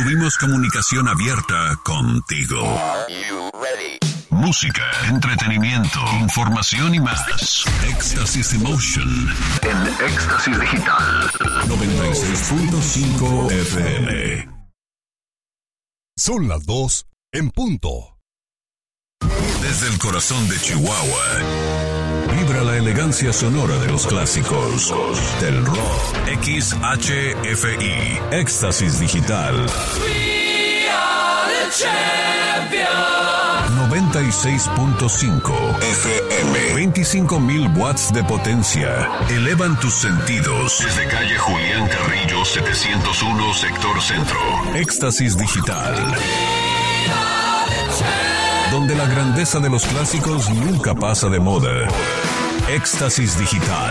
Mantuvimos comunicación abierta contigo. Música, entretenimiento, información y más. Éxtasis Emotion en Éxtasis Digital 96.5 FM. Son las 2 en punto. Desde el corazón de Chihuahua, vibra la elegancia sonora de los clásicos del rock. XHFI, Éxtasis Digital. We are the champions. 96.5 FM. 25,000 watts de potencia. Elevan tus sentidos. Desde calle Julián Carrillo, 701, sector centro. Éxtasis Digital. Donde la grandeza de los clásicos nunca pasa de moda. Éxtasis Digital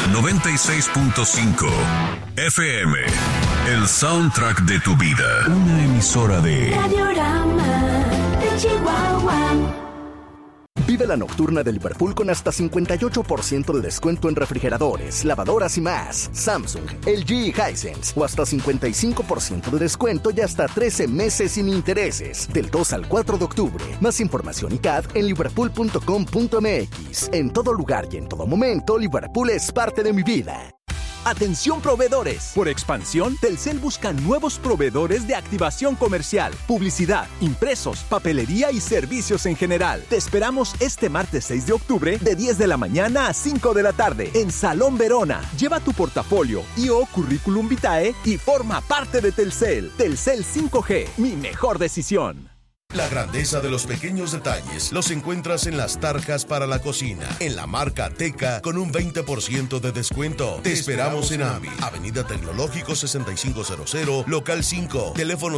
96.5 FM. El soundtrack de tu vida. Una emisora de Radiorama de Chihuahua. Vive la nocturna de Liverpool con hasta 58% de descuento en refrigeradores, lavadoras y más. Samsung, LG y Hisense. O hasta 55% de descuento y hasta 13 meses sin intereses. Del 2 al 4 de octubre. Más información y CAD en liverpool.com.mx. En todo lugar y en todo momento, Liverpool es parte de mi vida. Atención proveedores. Por expansión, Telcel busca nuevos proveedores de activación comercial, publicidad, impresos, papelería y servicios en general. Te esperamos este martes 6 de octubre de 10 de la mañana a 5 de la tarde en Salón Verona. Lleva tu portafolio y/o currículum vitae y forma parte de Telcel. Telcel 5G, mi mejor decisión. La grandeza de los pequeños detalles los encuentras en las tarjas para la cocina, en la marca Teca, con un 20% de descuento. Te esperamos en AMBI, Avenida Tecnológico 6500, local 5, teléfono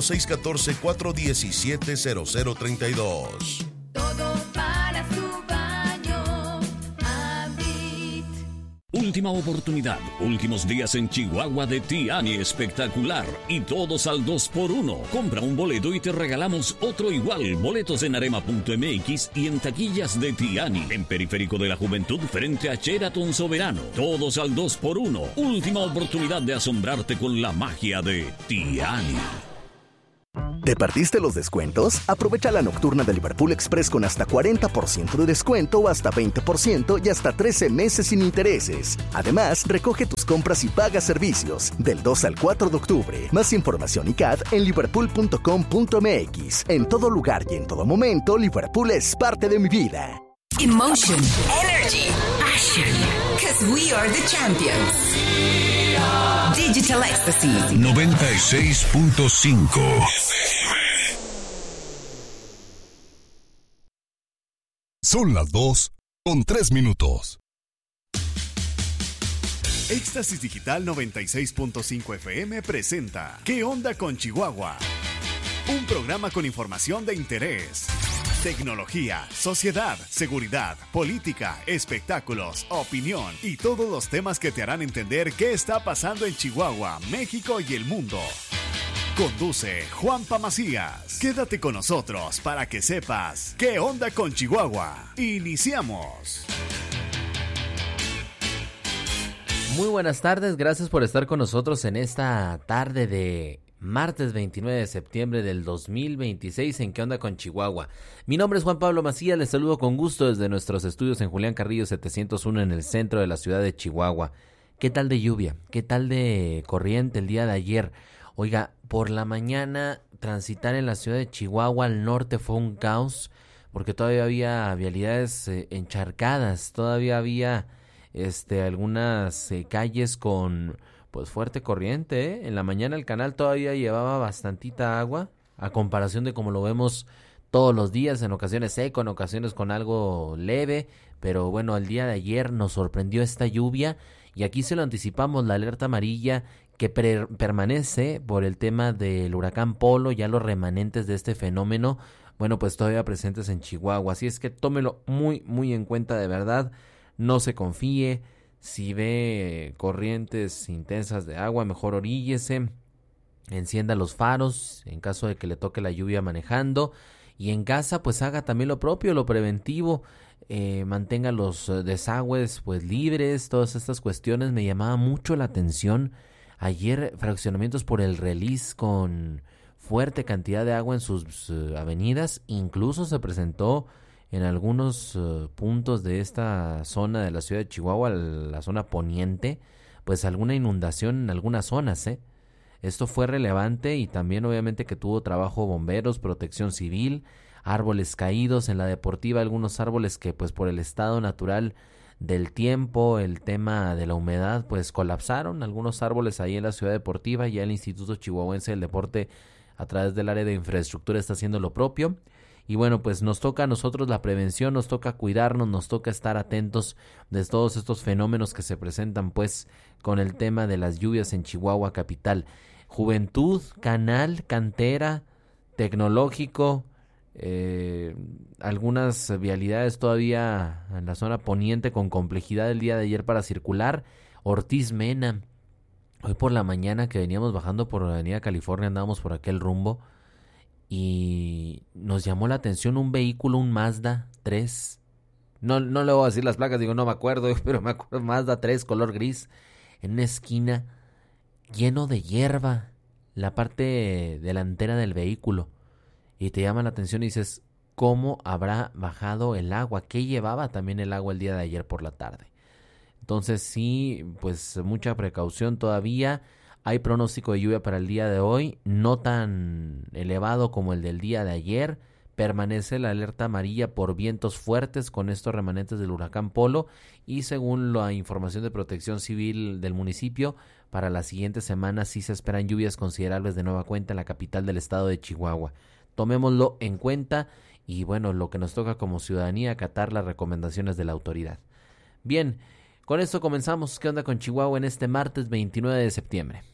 614-417-0032. Todo para su baño. Ambit. Última oportunidad, últimos días en Chihuahua de Tiani Espectacular y todos al 2x1. Compra un boleto y te regalamos otro igual. Boletos en arema.mx y en taquillas de Tiani, en Periférico de la Juventud frente a Sheraton Soberano. Todos al 2x1. Última oportunidad de asombrarte con la magia de Tiani. ¿Te perdiste los descuentos? Aprovecha la nocturna de Liverpool Express con hasta 40% de descuento o hasta 20% y hasta 13 meses sin intereses. Además, recoge tus compras y paga servicios del 2 al 4 de octubre. Más información y CAD en liverpool.com.mx. En todo lugar y en todo momento, Liverpool es parte de mi vida. Emotion, energy, passion, because we are the champions. Digital Ecstasy 96.5. Son las 2 con 3 minutos. Éxtasis Digital 96.5 FM presenta ¿Qué onda con Chihuahua? Un programa con información de interés. Tecnología, sociedad, seguridad, política, espectáculos, opinión y todos los temas que te harán entender qué está pasando en Chihuahua, México y el mundo. Conduce Juanpa Macías. Quédate con nosotros para que sepas qué onda con Chihuahua. Iniciamos. Muy buenas tardes, gracias por estar con nosotros en esta tarde de martes 29 de septiembre del 2026 en ¿Qué onda con Chihuahua? Mi nombre es Juan Pablo Macías, les saludo con gusto desde nuestros estudios en Julián Carrillo 701 en el centro de la ciudad de Chihuahua. ¿Qué tal de lluvia? ¿Qué tal de corriente el día de ayer? Oiga, por la mañana transitar en la ciudad de Chihuahua al norte fue un caos porque todavía había vialidades encharcadas, todavía había algunas calles con pues fuerte corriente, En la mañana el canal todavía llevaba bastantita agua, a comparación de como lo vemos todos los días, en ocasiones seco, en ocasiones con algo leve, pero bueno, el día de ayer nos sorprendió esta lluvia y aquí se lo anticipamos, la alerta amarilla que permanece por el tema del huracán Polo, ya los remanentes de este fenómeno, bueno, pues todavía presentes en Chihuahua, así es que tómelo muy, muy en cuenta de verdad, no se confíe. Si ve corrientes intensas de agua, mejor oríllese, encienda los faros en caso de que le toque la lluvia manejando y en casa pues haga también lo propio, lo preventivo, mantenga los desagües pues libres, todas estas cuestiones. Me llamaba mucho la atención ayer fraccionamientos por el Relis con fuerte cantidad de agua en sus avenidas, incluso se presentó en algunos puntos de esta zona de la ciudad de Chihuahua, la zona poniente, pues alguna inundación en algunas zonas, Esto fue relevante y también obviamente que tuvo trabajo bomberos, protección civil, árboles caídos en la deportiva, algunos árboles que pues por el estado natural del tiempo, el tema de la humedad, pues colapsaron, algunos árboles ahí en la ciudad deportiva. Ya el Instituto Chihuahuense del Deporte a través del área de infraestructura está haciendo lo propio. Y bueno, pues nos toca a nosotros la prevención, nos toca cuidarnos, nos toca estar atentos de todos estos fenómenos que se presentan pues con el tema de las lluvias en Chihuahua capital. Juventud, Canal, Cantera, Tecnológico, algunas vialidades todavía en la zona poniente con complejidad el día de ayer para circular. Ortiz Mena, hoy por la mañana que veníamos bajando por Avenida California, andábamos por aquel rumbo y nos llamó la atención un vehículo, un Mazda 3, no le voy a decir las placas, digo no me acuerdo, pero me acuerdo, Mazda 3 color gris, en una esquina lleno de hierba, la parte delantera del vehículo. Y te llama la atención y dices, ¿cómo habrá bajado el agua? ¿Qué llevaba también el agua el día de ayer por la tarde? Entonces sí, pues mucha precaución todavía. Hay pronóstico de lluvia para el día de hoy, no tan elevado como el del día de ayer. Permanece la alerta amarilla por vientos fuertes con estos remanentes del huracán Polo. Y según la información de Protección Civil del municipio, para la siguiente semana sí se esperan lluvias considerables de nueva cuenta en la capital del estado de Chihuahua. Tomémoslo en cuenta y bueno, lo que nos toca como ciudadanía, acatar las recomendaciones de la autoridad. Bien, con esto comenzamos. ¿Qué onda con Chihuahua en este martes 29 de septiembre?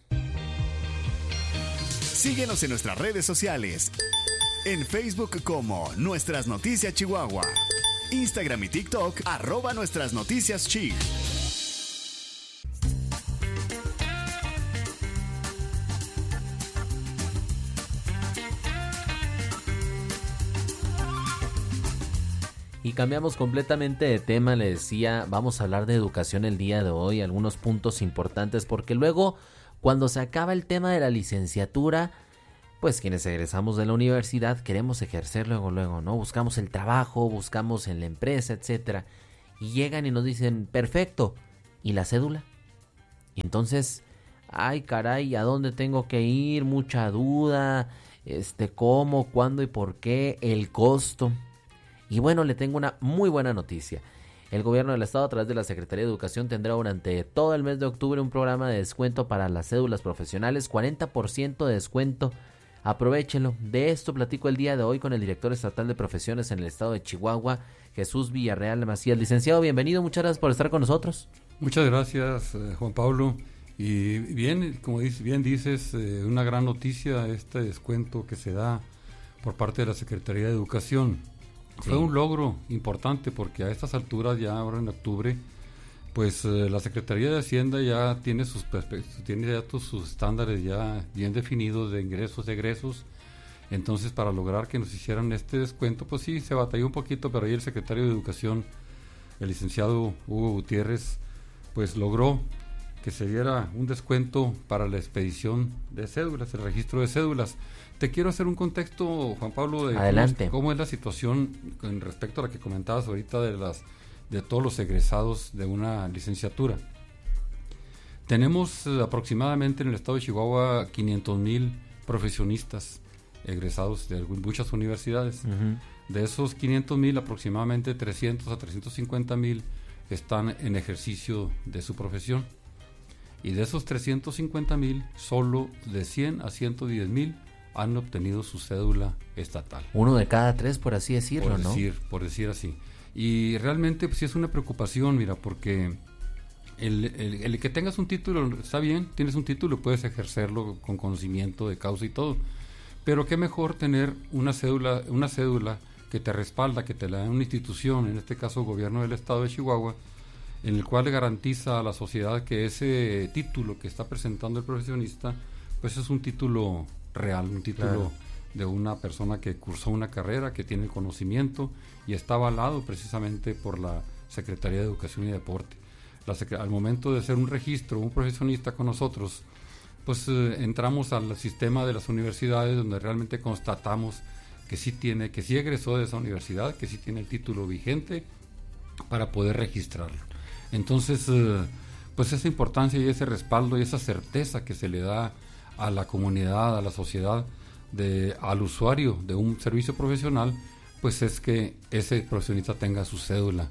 Síguenos en nuestras redes sociales. En Facebook como Nuestras Noticias Chihuahua. Instagram y TikTok @Nuestras Noticias Chi. Y cambiamos completamente de tema, le decía, vamos a hablar de educación el día de hoy, algunos puntos importantes, porque luego cuando se acaba el tema de la licenciatura, pues quienes egresamos de la universidad queremos ejercer luego, ¿no? Buscamos el trabajo, buscamos en la empresa, etcétera, y llegan y nos dicen, perfecto, ¿y la cédula? Y entonces, ay caray, ¿a dónde tengo que ir? Mucha duda, ¿cómo, cuándo y por qué? El costo. Y bueno, le tengo una muy buena noticia. El gobierno del estado a través de la Secretaría de Educación tendrá durante todo el mes de octubre un programa de descuento para las cédulas profesionales, 40% de descuento. Aprovéchenlo. De esto platico el día de hoy con el director estatal de profesiones en el estado de Chihuahua, Jesús Villarreal Macías. Licenciado, bienvenido, muchas gracias por estar con nosotros. Muchas gracias, Juan Pablo. Y bien, como bien dices, una gran noticia este descuento que se da por parte de la Secretaría de Educación. Sí. Fue un logro importante porque a estas alturas, ya ahora en octubre, pues la Secretaría de Hacienda ya tiene sus estándares ya bien definidos de ingresos, egresos. Entonces, para lograr que nos hicieran este descuento, pues sí, se batalló un poquito, pero ahí el secretario de Educación, el licenciado Hugo Gutiérrez, pues logró que se diera un descuento para la expedición de cédulas, el registro de cédulas. Te quiero hacer un contexto, Juan Pablo, de cómo es la situación con respecto a la que comentabas ahorita de todos los egresados de una licenciatura. Tenemos aproximadamente en el estado de Chihuahua 500,000 profesionistas egresados de muchas universidades. Uh-huh. De esos 500,000, aproximadamente 300 a 350,000 están en ejercicio de su profesión. Y de esos 350,000, solo de 100 a 110,000 han obtenido su cédula estatal. Uno de cada tres, por así decirlo, ¿no? Por decir así. Y realmente pues sí es una preocupación, mira, porque el que tengas un título, está bien, tienes un título, puedes ejercerlo con conocimiento de causa y todo, pero qué mejor tener una cédula que te respalda, que te la da una institución, en este caso gobierno del estado de Chihuahua, en el cual le garantiza a la sociedad que ese título que está presentando el profesionista, pues es un título real, un título, claro, de una persona que cursó una carrera, que tiene conocimiento y está avalado precisamente por la Secretaría de Educación y Deporte. Al momento de hacer un registro, un profesionista con nosotros, pues entramos al sistema de las universidades, donde realmente constatamos que sí egresó de esa universidad, que sí tiene el título vigente para poder registrarlo. Entonces, pues esa importancia y ese respaldo y esa certeza que se le da a la comunidad, a la sociedad, al usuario de un servicio profesional, pues es que ese profesionista tenga su cédula.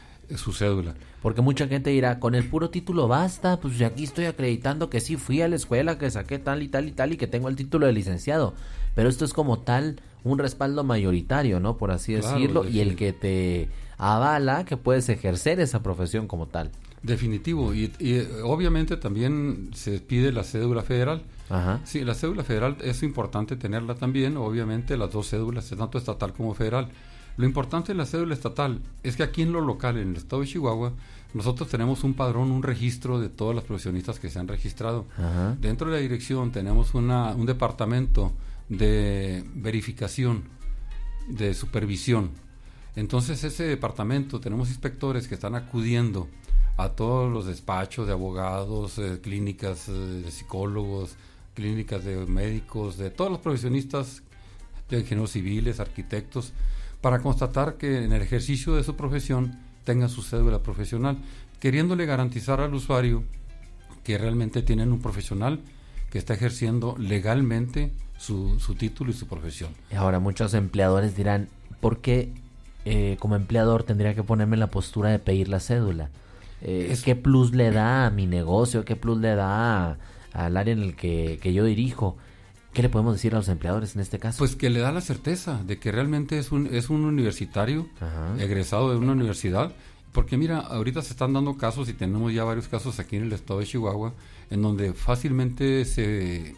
Porque mucha gente dirá, con el puro título basta, pues aquí estoy acreditando que sí fui a la escuela, que saqué tal y tal y tal y que tengo el título de licenciado. Pero esto es como tal un respaldo mayoritario, ¿no? Por así decirlo, y el que te avala que puedes ejercer esa profesión como tal. Definitivo, y obviamente también se pide la cédula federal. Ajá. Sí, la cédula federal es importante tenerla también, obviamente las dos cédulas, tanto estatal como federal. Lo importante de la cédula estatal es que aquí en lo local, en el estado de Chihuahua, nosotros tenemos un padrón, un registro de todos los profesionistas que se han registrado. Ajá. Dentro de la dirección tenemos un departamento de verificación, de supervisión. Entonces ese departamento, tenemos inspectores que están acudiendo a todos los despachos de abogados, clínicas de psicólogos, clínicas de médicos, de todos los profesionistas de ingenieros civiles, arquitectos, para constatar que en el ejercicio de su profesión tengan su cédula profesional, queriéndole garantizar al usuario que realmente tienen un profesional que está ejerciendo legalmente su título y su profesión. Y ahora muchos empleadores dirán, ¿por qué como empleador tendría que ponerme en la postura de pedir la cédula? ¿Qué plus le da a mi negocio? ¿Qué plus le da al área en el que yo dirijo? ¿Qué le podemos decir a los empleadores en este caso? Pues que le da la certeza de que realmente es un universitario, ajá, egresado de una universidad, porque mira, ahorita se están dando casos y tenemos ya varios casos aquí en el estado de Chihuahua, en donde fácilmente se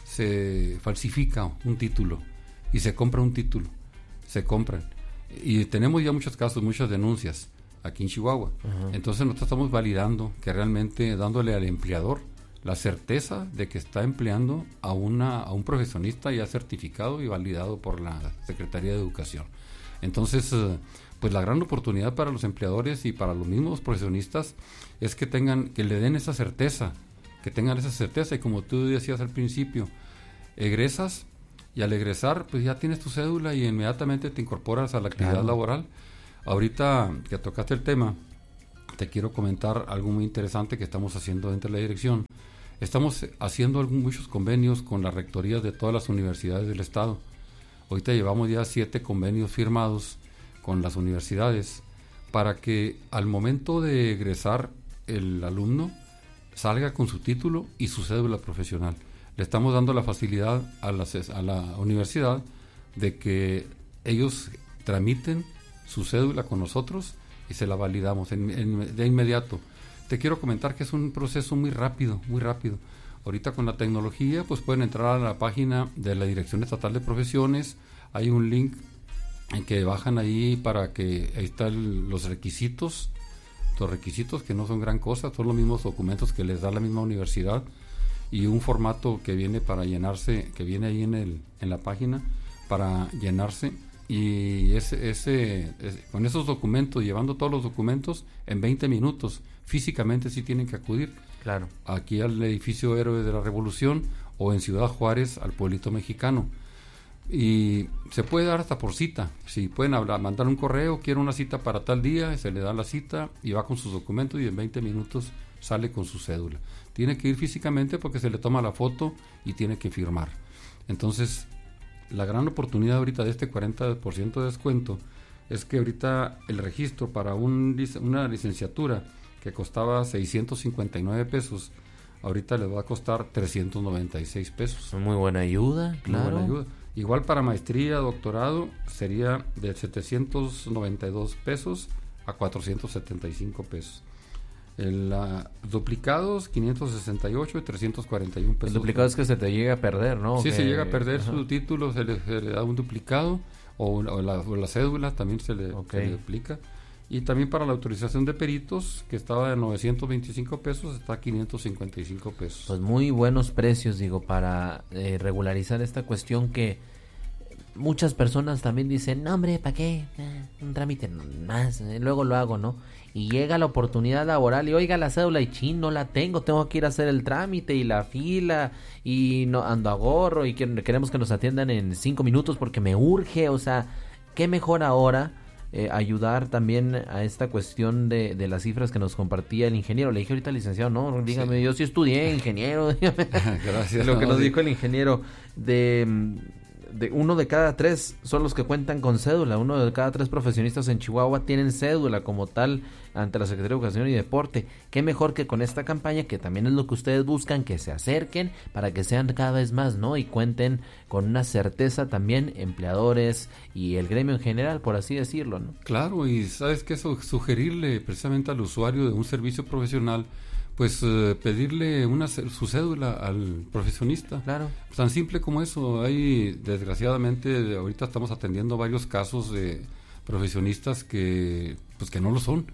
falsifica un título y se compra un título, se compran. Y tenemos ya muchos casos, muchas denuncias aquí en Chihuahua. Ajá. Entonces nosotros estamos validando, que realmente dándole al empleador la certeza de que está empleando a un profesionista ya certificado y validado por la Secretaría de Educación. Entonces, pues la gran oportunidad para los empleadores y para los mismos profesionistas es que le den esa certeza, que tengan esa certeza, y como tú decías al principio, egresas, y al egresar, pues ya tienes tu cédula y inmediatamente te incorporas a la actividad laboral. Ahorita que tocaste el tema, te quiero comentar algo muy interesante que estamos haciendo dentro de la dirección. Estamos haciendo muchos convenios con las rectorías de todas las universidades del estado. Ahorita llevamos ya 7 convenios firmados con las universidades para que al momento de egresar el alumno salga con su título y su cédula profesional. Le estamos dando la facilidad a la universidad de que ellos tramiten su cédula con nosotros y se la validamos de inmediato. Te quiero comentar que es un proceso muy rápido, muy rápido. Ahorita con la tecnología, pues pueden entrar a la página de la Dirección Estatal de Profesiones. Hay un link en que bajan ahí para que ahí están los requisitos que no son gran cosa, son los mismos documentos que les da la misma universidad y un formato que viene para llenarse, que viene ahí en la página para llenarse. Y con esos documentos, llevando todos los documentos, en 20 minutos, físicamente sí tienen que acudir. Claro. Aquí al edificio Héroes de la Revolución o en Ciudad Juárez al Pueblito Mexicano. Y se puede dar hasta por cita. Si pueden mandar un correo, quiero una cita para tal día, se le da la cita y va con sus documentos y en 20 minutos sale con su cédula. Tiene que ir físicamente porque se le toma la foto y tiene que firmar. Entonces, la gran oportunidad ahorita de este 40% de descuento es que ahorita el registro para una licenciatura que costaba 659 pesos, ahorita le va a costar 396 pesos. Muy buena ayuda, claro. Muy buena ayuda. Igual para maestría, doctorado, sería de 792 pesos a 475 pesos. Duplicados, 568 y 341 pesos. El duplicado es que se te llega a perder, ¿no? Sí, se llega a perder su título, se le da un duplicado, o la cédula también se le duplica. Y también para la autorización de peritos, que estaba de 925 pesos, está a 555 pesos. Pues muy buenos precios, digo, para regularizar esta cuestión que muchas personas también dicen, no hombre, ¿para qué? Un trámite más, luego lo hago, ¿no? Y llega la oportunidad laboral y oiga la cédula y chin, no la tengo que ir a hacer el trámite y la fila y no ando a gorro y queremos que nos atiendan en 5 minutos porque me urge, o sea, qué mejor ahora ayudar también a esta cuestión de las cifras que nos compartía el ingeniero. Le dije ahorita al licenciado, no, dígame, yo sí estudié, ingeniero, dígame. Gracias. Lo que nos dijo el ingeniero de 1 de cada 3 son los que cuentan con cédula. 1 de cada 3 profesionistas en Chihuahua tienen cédula como tal ante la Secretaría de Educación y Deporte. Qué mejor que con esta campaña, que también es lo que ustedes buscan, que se acerquen para que sean cada vez más, ¿no? Y cuenten con una certeza también empleadores y el gremio en general, por así decirlo, ¿no? Claro, y ¿sabes qué? Sugerirle precisamente al usuario de un servicio profesional, pues pedirle su cédula al profesionista. Claro. Tan simple como eso. Hay, desgraciadamente, ahorita estamos atendiendo varios casos de profesionistas que no lo son,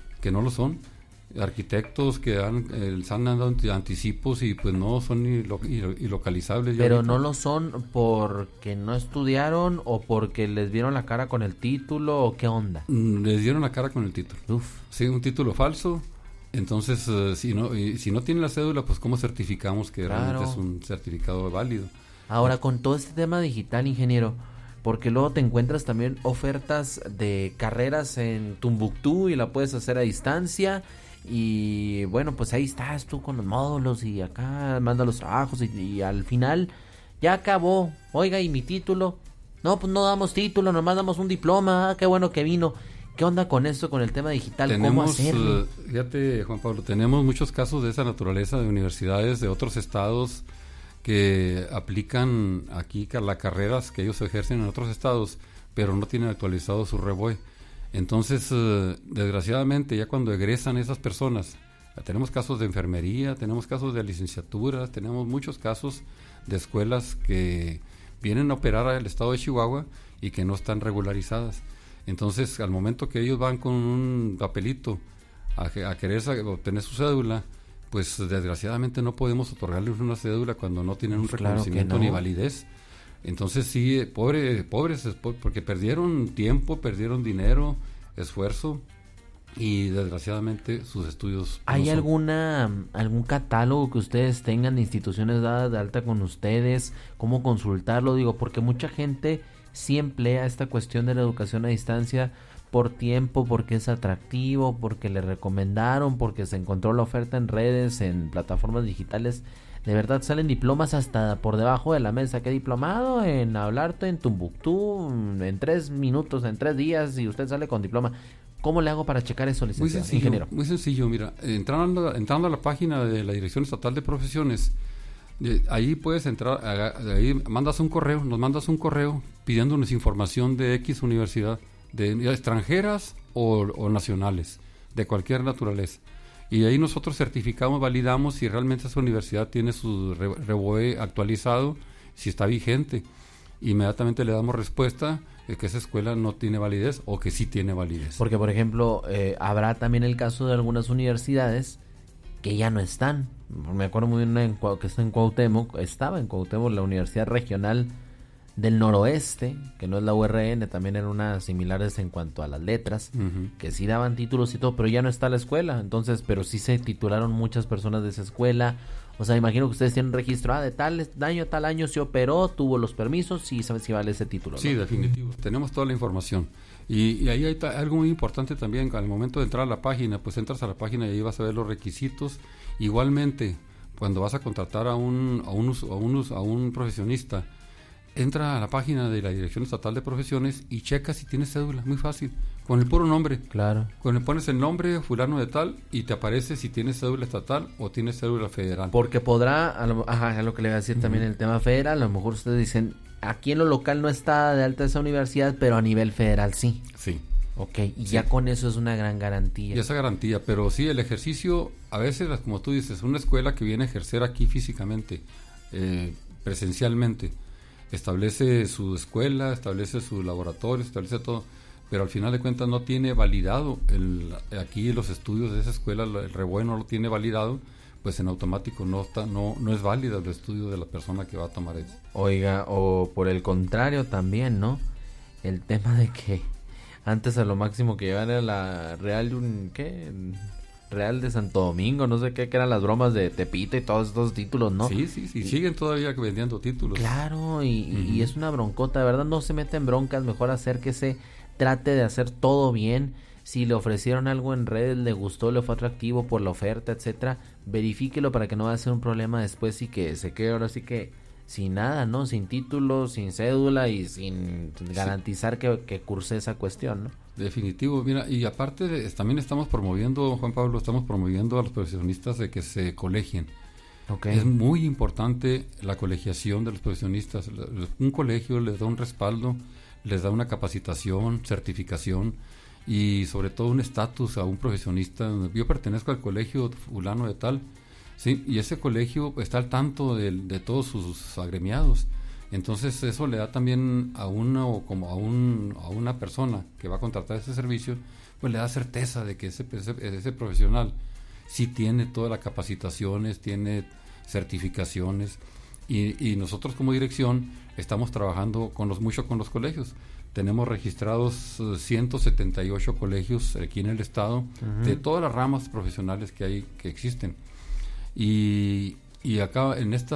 arquitectos que se han dado anticipos y pues no son ilocalizables. Pero no lo son porque no estudiaron o porque les vieron la cara con el título o qué onda. Les dieron la cara con el título. Uf. Sí, un título falso. Entonces, si no tiene la cédula, pues ¿cómo certificamos que realmente es un certificado válido? Ahora, con todo este tema digital, ingeniero, porque luego te encuentras también ofertas de carreras en Tumbuctú y la puedes hacer a distancia y bueno, pues ahí estás tú con los módulos y acá manda los trabajos y al final ya acabó. Oiga, ¿y mi título? No, pues no damos título, nomás damos un diploma. Qué bueno que vino. ¿Qué onda con esto, con el tema digital? ¿Cómo hacerlo? Fíjate, Juan Pablo, tenemos muchos casos de esa naturaleza de universidades de otros estados que aplican aquí las carreras que ellos ejercen en otros estados, pero no tienen actualizado su REBOE. Entonces, desgraciadamente, ya cuando egresan esas personas, tenemos casos de enfermería, tenemos casos de licenciaturas, tenemos muchos casos de escuelas que vienen a operar al estado de Chihuahua y que no están regularizadas. Entonces, al momento que ellos van con un papelito a querer obtener su cédula, pues desgraciadamente no podemos otorgarles una cédula cuando no tienen un reconocimiento ni validez. Entonces sí, pobres, porque perdieron tiempo, perdieron dinero, esfuerzo y desgraciadamente sus estudios. ¿Hay algún catálogo que ustedes tengan de instituciones dadas de alta con ustedes? ¿Cómo consultarlo? Digo, porque mucha gente sí emplea esta cuestión de la educación a distancia por tiempo, porque es atractivo, porque le recomendaron, porque se encontró la oferta en redes, en plataformas digitales. De verdad salen diplomas hasta por debajo de la mesa. ¿Qué diplomado? En hablarte en Tumbuctú en 3 minutos, en 3 días, y usted sale con diploma. ¿Cómo le hago para checar eso, licenciado? Ingeniero. Muy sencillo, mira, entrando a la página de la Dirección Estatal de Profesiones, ahí puedes entrar, ahí nos mandas un correo pidiéndonos información de X universidad, de extranjeras o nacionales, de cualquier naturaleza. Y ahí nosotros certificamos, validamos si realmente esa universidad tiene su REBOE actualizado, si está vigente. Inmediatamente le damos respuesta que esa escuela no tiene validez o que sí tiene validez. Porque, por ejemplo, habrá también el caso de algunas universidades que ya no están. Me acuerdo muy bien que está en Cuauhtémoc, estaba en Cuauhtémoc la Universidad Regional del Noroeste, que no es la URN, también eran unas similares en cuanto a las letras, que sí daban títulos y todo, pero ya no está la escuela. Entonces, pero sí se titularon muchas personas de esa escuela. O sea, imagino que ustedes tienen registro, de tal año a tal año se operó, tuvo los permisos y saben si vale ese título, ¿no? Sí, definitivo. Tenemos toda la información. Y ahí hay algo muy importante también, al momento de entrar a la página, pues entras a la página y ahí vas a ver los requisitos. Igualmente, cuando vas a contratar a un profesionista, entra a la página de la Dirección Estatal de Profesiones y checa si tienes cédula, muy fácil, con el puro nombre. Claro. Cuando le pones el nombre fulano de tal y te aparece si tienes cédula estatal o tienes cédula federal. Porque podrá, es lo que le voy a decir también el tema federal, a lo mejor ustedes dicen, aquí en lo local no está de alta esa universidad, pero a nivel federal sí. Sí. Ok, y ya con eso es una gran garantía. Y esa garantía, pero sí, el ejercicio, a veces, como tú dices, una escuela que viene a ejercer aquí físicamente, presencialmente, establece su escuela, establece su laboratorio, establece todo, pero al final de cuentas no tiene validado aquí los estudios de esa escuela, el REBOE no lo tiene validado, pues en automático no es válida el estudio de la persona que va a tomar eso. Oiga, o por el contrario también, ¿no? El tema de que antes a lo máximo que llevaban era la Real de Santo Domingo, no sé qué, que eran las bromas de Tepito y todos estos títulos, ¿no? Sí, siguen todavía vendiendo títulos. Claro, y es una broncota, de verdad, no se mete en broncas, mejor acérquese, trate de hacer todo bien. Si le ofrecieron algo en redes, le gustó, le fue atractivo por la oferta, etcétera, verifíquelo para que no vaya a ser un problema después y que se quede ahora sí que sin nada, ¿no? Sin título, sin cédula y sin garantizar que curse esa cuestión, ¿no? Definitivo, mira, y aparte también estamos promoviendo, Juan Pablo, a los profesionistas de que se colegien. Okay. Es muy importante la colegiación de los profesionistas. Un colegio les da un respaldo, les da una capacitación, certificación y sobre todo un estatus a un profesionista. Yo pertenezco al colegio fulano de tal, sí, y ese colegio está al tanto de todos sus agremiados. Entonces eso le da también a una persona que va a contratar ese servicio, pues le da certeza de que ese profesional sí tiene todas las capacitaciones, tiene certificaciones, y nosotros como dirección estamos trabajando mucho con los colegios. Tenemos registrados 178 colegios aquí en el estado, de todas las ramas profesionales que existen. Y acá en esta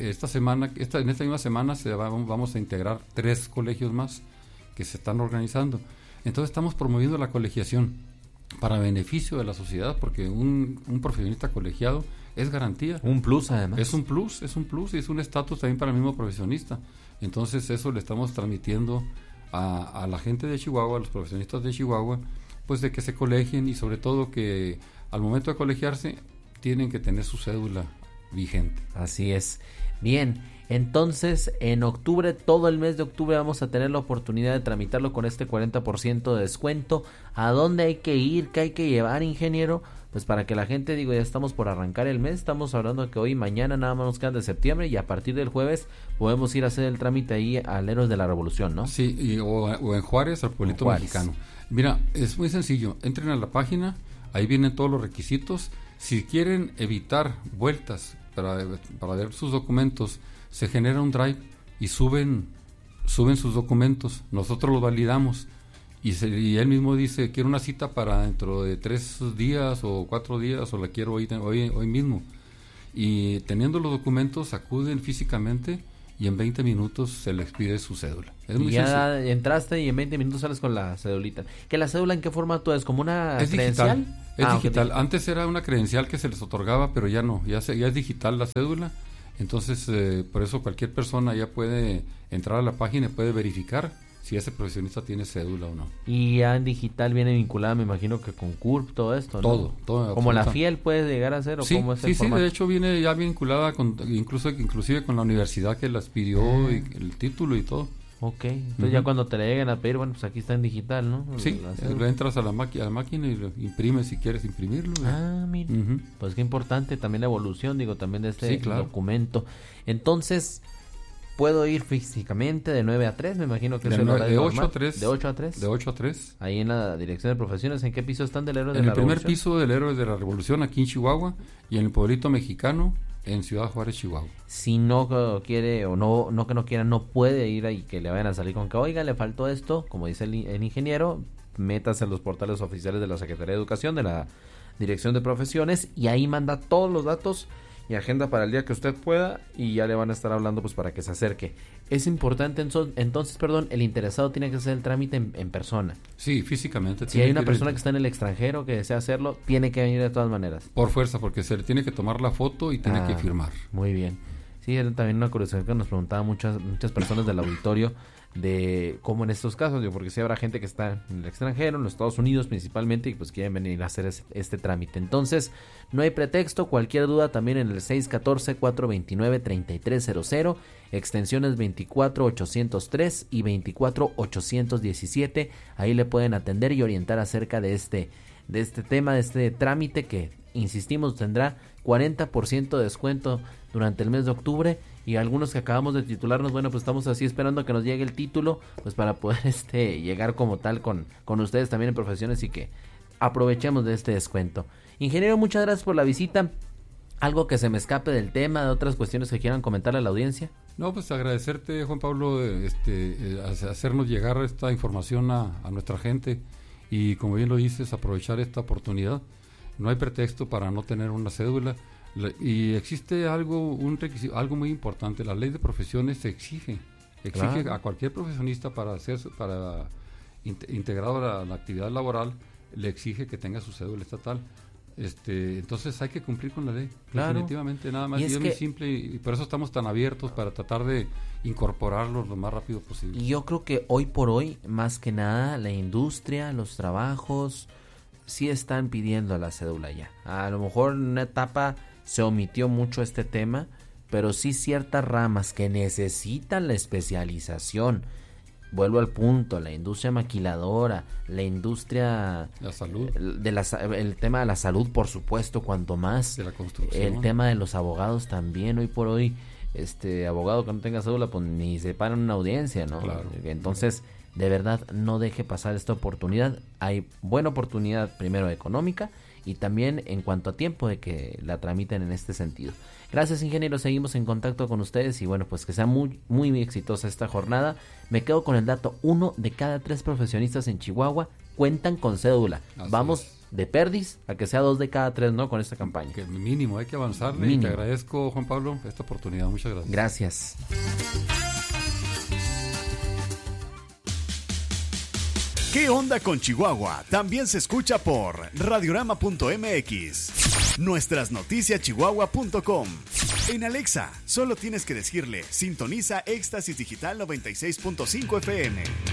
misma semana vamos a integrar 3 colegios más que se están organizando. Entonces estamos promoviendo la colegiación para beneficio de la sociedad, porque un profesionista colegiado es garantía. Un plus, además. Es un plus y es un estatus también para el mismo profesionista. Entonces eso le estamos transmitiendo a la gente de Chihuahua, a los profesionistas de Chihuahua, pues de que se colegien, y sobre todo que al momento de colegiarse tienen que tener su cédula vigente. Así es. Bien, entonces en octubre, todo el mes de octubre vamos a tener la oportunidad de tramitarlo con este 40% de descuento. ¿A dónde hay que ir? ¿Qué hay que llevar, ingeniero? Pues para que la gente, ya estamos por arrancar el mes, estamos hablando de que hoy y mañana nada más nos quedan de septiembre, y a partir del jueves podemos ir a hacer el trámite ahí al Héroes de la Revolución, ¿no? Sí, o en Juárez, al Pueblito Mexicano. Mira, es muy sencillo, entren a la página, ahí vienen todos los requisitos. Si quieren evitar vueltas para ver sus documentos, se genera un drive y suben sus documentos, nosotros los validamos, y él mismo dice, quiero una cita para dentro de 3 días o 4 días, o la quiero hoy mismo, y teniendo los documentos acuden físicamente y en 20 minutos se le expide su cédula. Es muy ya sencillo. Entraste y en 20 minutos sales con la cédulita. ¿Que la cédula en qué formato es? ¿Como una credencial? Digital. Es digital. Antes era una credencial que se les otorgaba, pero ya no, ya es digital la cédula. Entonces, por eso cualquier persona ya puede entrar a la página y puede verificar si ese profesionista tiene cédula o no. Y ya en digital viene vinculada, me imagino que con CURP, todo esto, ¿no? Todo. ¿Como la FIEL puede llegar a ser, o cómo es el formato? Sí, de hecho viene ya vinculada inclusive con la universidad que las pidió, y el título y todo. Ok, entonces ya cuando te le lleguen a pedir, bueno, pues aquí está en digital, ¿no? Sí, entras a la máquina y lo imprimes si quieres imprimirlo. Mira, pues qué importante también la evolución, también de este documento. Entonces, ¿puedo ir físicamente de 9 a 3? Me imagino que es el horario normal. 8 a 3. ¿De 8 a 3? De 8 a 3. Ahí en la Dirección de Profesiones, ¿en qué piso están del Héroe de la Revolución? En el primer piso del Héroe de la Revolución, aquí en Chihuahua, y en el Pueblito Mexicano, en Ciudad Juárez, Chihuahua. Si no quiere, o no que no quiera, no puede ir ahí, que le vayan a salir con que, oiga, le faltó esto, como dice el ingeniero, métase en los portales oficiales de la Secretaría de Educación, de la Dirección de Profesiones, y ahí manda todos los datos y agenda para el día que usted pueda, y ya le van a estar hablando pues para que se acerque. Es importante entonces, el interesado tiene que hacer el trámite en persona. Sí, físicamente. Si hay una persona que está en el extranjero que desea hacerlo, tiene que venir de todas maneras. Por fuerza, porque se le tiene que tomar la foto y tiene que firmar. Muy bien. Sí, era también una curiosidad que nos preguntaban muchas personas del auditorio, de cómo en estos casos, porque si habrá gente que está en el extranjero, en los Estados Unidos principalmente, y pues quieren venir a hacer este trámite. Entonces, no hay pretexto. Cualquier duda también en el 614-429-3300, extensiones 24803 y 24817. Ahí le pueden atender y orientar acerca de este tema, de este trámite que, insistimos, tendrá 40% de descuento durante el mes de octubre. Y algunos que acabamos de titularnos, bueno, pues estamos así esperando a que nos llegue el título, pues para poder llegar como tal con ustedes también en Profesiones, y que aprovechemos de este descuento. Ingeniero, muchas gracias por la visita. ¿Algo que se me escape del tema, de otras cuestiones que quieran comentarle a la audiencia? No, pues agradecerte, Juan Pablo, hacernos llegar esta información a nuestra gente y, como bien lo dices, aprovechar esta oportunidad. No hay pretexto para no tener una cédula y existe un requisito, algo muy importante. La ley de profesiones exige claro. A cualquier profesionista para integrado a la actividad laboral, le exige que tenga su cédula estatal. Entonces hay que cumplir con la ley, claro. Definitivamente, nada más. Y es muy simple y por eso estamos tan abiertos para tratar de incorporarlos lo más rápido posible. Y yo creo que hoy por hoy, más que nada, la industria, los trabajos, sí están pidiendo la cédula ya. A lo mejor en una etapa se omitió mucho este tema, pero sí ciertas ramas que necesitan la especialización. Vuelvo al punto, la industria maquiladora, la industria... La salud. El tema de la salud, por supuesto, cuanto más. De la construcción. El tema de los abogados también, hoy por hoy, abogado que no tenga cédula, pues ni se para en una audiencia, ¿no? Claro. Entonces, de verdad, no deje pasar esta oportunidad. Hay buena oportunidad, primero económica, y también en cuanto a tiempo de que la tramiten en este sentido. Gracias, ingeniero, seguimos en contacto con ustedes y bueno, pues que sea muy, muy exitosa esta jornada. Me quedo con el dato, 1 de cada 3 profesionistas en Chihuahua cuentan con cédula. Así Vamos es. De perdiz a que sea 2 de cada 3, ¿no? Con esta campaña. Que mínimo, hay que avanzarle. Y te agradezco, Juan Pablo, esta oportunidad. Muchas gracias. Gracias. ¿Qué onda con Chihuahua? También se escucha por radiorama.mx. Nuestras noticias chihuahua.com. En Alexa, solo tienes que decirle, sintoniza Éxtasis Digital 96.5 FM.